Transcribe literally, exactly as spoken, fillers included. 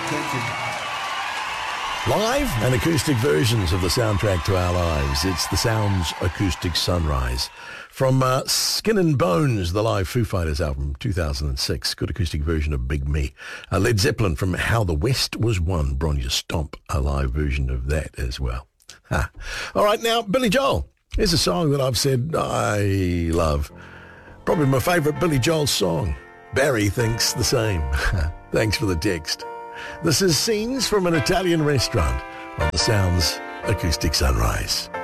Thank you. Live and acoustic versions of the soundtrack to our lives. It's the Sounds Acoustic Sunrise. From uh, Skin and Bones, the live Foo Fighters album, two thousand six. Good acoustic version of Big Me. Uh, Led Zeppelin from How the West Was Won. Bronya Stomp, a live version of that as well. Ha. All right, now, Billy Joel. Here's a song that I've said I love. Probably my favourite Billy Joel song. Barry thinks the same. Thanks for the text. This is Scenes from an Italian Restaurant on the Sounds Acoustic Sunrise.